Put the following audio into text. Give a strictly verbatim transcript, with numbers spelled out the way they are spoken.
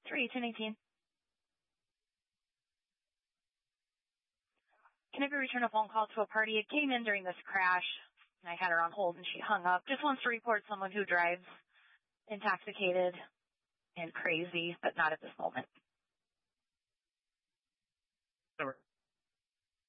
three two nineteen. Can I be return a phone call to a party? It came in during this crash, and I had her on hold, and she hung up. Just wants to report someone who drives intoxicated and crazy, but not at this moment.